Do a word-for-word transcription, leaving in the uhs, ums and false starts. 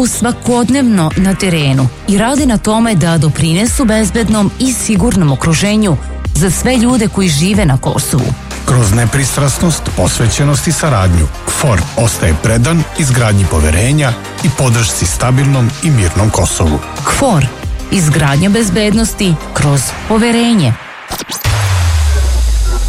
su svakodnevno na terenu i rade na tome da doprinesu bezbednom i sigurnom okruženju za sve ljude koji žive na Kosovu. Kroz nepristrasnost, posvećenost i saradnju, K F O R ostaje predan izgradnji poverenja i podršci stabilnom i mirnom Kosovu. K F O R, izgradnja bezbednosti kroz poverenje.